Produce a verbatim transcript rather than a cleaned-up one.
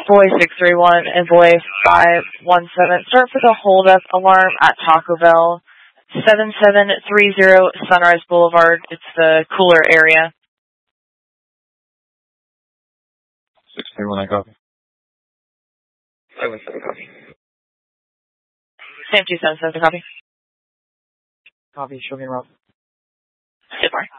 Envoy six three one, Envoy five one seven. Start for the holdup alarm at Taco Bell, seven seven three zero Sunrise Boulevard. It's the cooler area. six three one, I copy. five one seven, copy. Sam two seven seven, copy. Copy, show me around. Goodbye.